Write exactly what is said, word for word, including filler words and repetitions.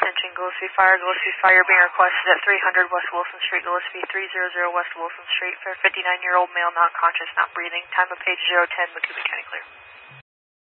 Attention Gillespie Fire, Gillespie Fire being requested at three hundred West Wilson Street, Gillespie, three hundred West Wilson Street for a fifty-nine-year-old male not conscious, not breathing. Time of page zero ten, McCoupin County clear.